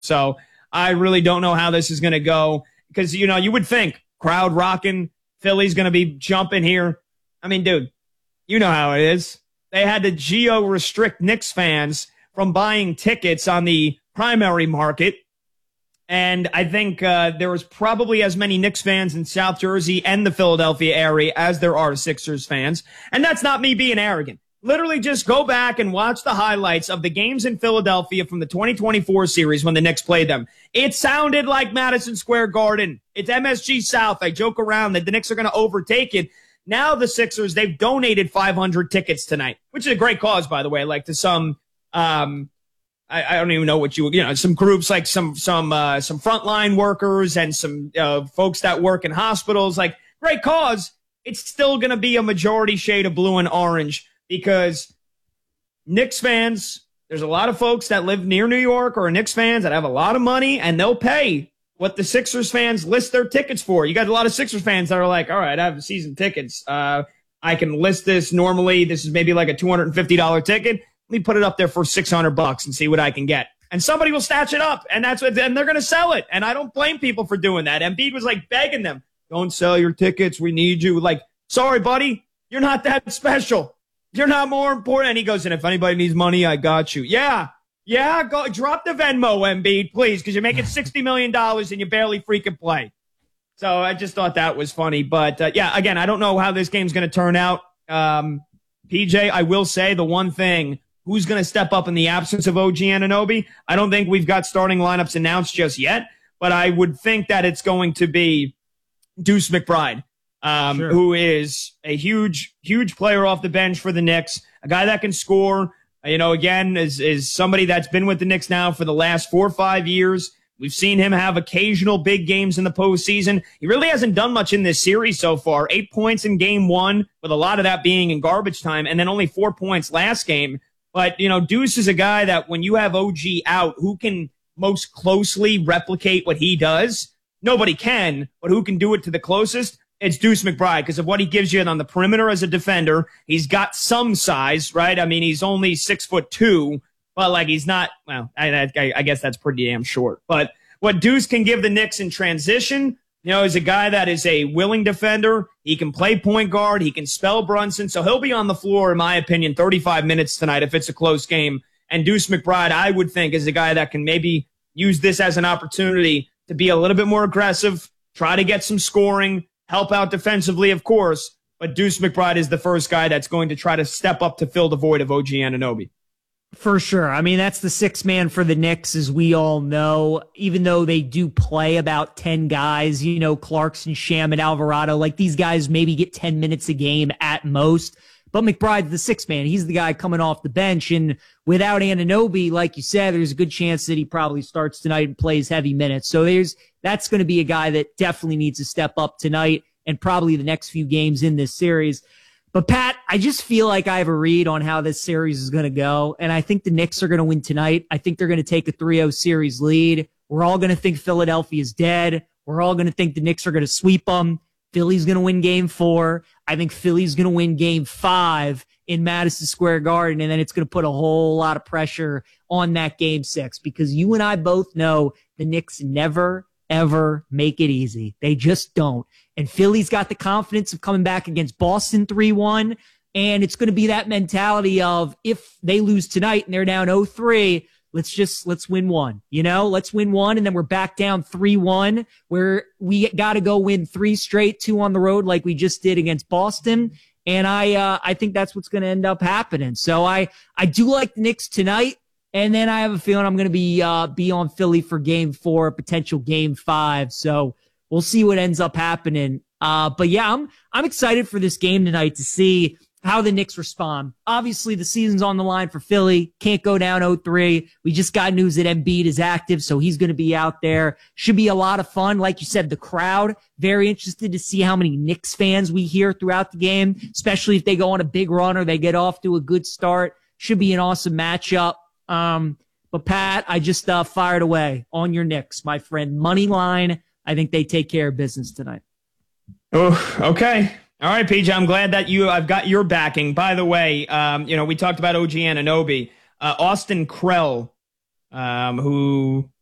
So I really don't know how this is going to go because, you would think crowd rocking, Philly's going to be jumping here. I mean, dude, you know how it is. They had to geo-restrict Knicks fans from buying tickets on the primary market. And I think there was probably as many Knicks fans in South Jersey and the Philadelphia area as there are Sixers fans. And that's not me being arrogant. Literally just go back and watch the highlights of the games in Philadelphia from the 2024 series when the Knicks played them. It sounded like Madison Square Garden. It's MSG South. I joke around that the Knicks are going to overtake it. Now the Sixers, they've donated 500 tickets tonight, which is a great cause, by the way, like to some I don't even know what some groups like some frontline workers and some folks that work in hospitals, like great cause. It's still going to be a majority shade of blue and orange because Knicks fans, there's a lot of folks that live near New York or are Knicks fans that have a lot of money and they'll pay what the Sixers fans list their tickets for. You got a lot of Sixers fans that are like, all right, I have season tickets. I can list this normally. This is maybe like a $250 ticket. Let me put it up there for $600 and see what I can get. And somebody will snatch it up, and and they're going to sell it. And I don't blame people for doing that. Embiid was like begging them, don't sell your tickets. We need you. Like, sorry, buddy, you're not that special. You're not more important. And he goes, and if anybody needs money, I got you. Yeah, go drop the Venmo, Embiid, please, because you're making $60 million and you barely freaking play. So I just thought that was funny. But, yeah, again, I don't know how this game's going to turn out. PJ, I will say the one thing, who's going to step up in the absence of OG Anunoby? I don't think we've got starting lineups announced just yet, but I would think that it's going to be Deuce McBride, sure, who is a huge, huge player off the bench for the Knicks, a guy that can score, again, is somebody that's been with the Knicks now for the last 4 or 5 years. We've seen him have occasional big games in the postseason. He really hasn't done much in this series so far. 8 points in game one, with a lot of that being in garbage time, and then only 4 points last game. But, Deuce is a guy that when you have OG out, who can most closely replicate what he does? Nobody can, but who can do it to the closest? It's Deuce McBride because of what he gives you on the perimeter as a defender. He's got some size, right? I mean, he's only 6'2", but he's not, well, I guess that's pretty damn short. But what Deuce can give the Knicks in transition, is a guy that is a willing defender. He can play point guard. He can spell Brunson. So he'll be on the floor, in my opinion, 35 minutes tonight if it's a close game. And Deuce McBride, I would think, is a guy that can maybe use this as an opportunity to be a little bit more aggressive, try to get some scoring, help out defensively, of course. But Deuce McBride is the first guy that's going to try to step up to fill the void of OG Anunoby. For sure. I mean, that's the sixth man for the Knicks, as we all know, even though they do play about 10 guys, Clarkson, Sham, and Alvarado, these guys maybe get 10 minutes a game at most. But McBride's the sixth man. He's the guy coming off the bench. And without Anunoby, like you said, there's a good chance that he probably starts tonight and plays heavy minutes. So that's going to be a guy that definitely needs to step up tonight and probably the next few games in this series. But, Pat, I just feel like I have a read on how this series is going to go, and I think the Knicks are going to win tonight. I think they're going to take a 3-0 series lead. We're all going to think Philadelphia is dead. We're all going to think the Knicks are going to sweep them. Philly's going to win Game 4. I think Philly's going to win Game 5 in Madison Square Garden, and then it's going to put a whole lot of pressure on that Game 6 because you and I both know the Knicks never, ever make it easy. They just don't. And Philly's got the confidence of coming back against Boston 3-1. And it's going to be that mentality of if they lose tonight and they're down 0-3, let's win one, let's win one. And then we're back down 3-1 where we got to go win 3 straight, 2 on the road like we just did against Boston. And I think that's what's going to end up happening. So I do like the Knicks tonight. And then I have a feeling I'm going to be on Philly for Game 4, potential Game 5. So we'll see what ends up happening. But yeah, I'm excited for this game tonight to see how the Knicks respond. Obviously, the season's on the line for Philly. Can't go down 0-3. We just got news that Embiid is active, so he's going to be out there. Should be a lot of fun. Like you said, the crowd, very interested to see how many Knicks fans we hear throughout the game, especially if they go on a big run or they get off to a good start. Should be an awesome matchup. But Pat, I just fired away on your Knicks, my friend. Money line. I think they take care of business tonight. Oh, okay. All right, PJ, I'm glad that I've got your backing. By the way, we talked about OG Anunoby. Austin Krell, who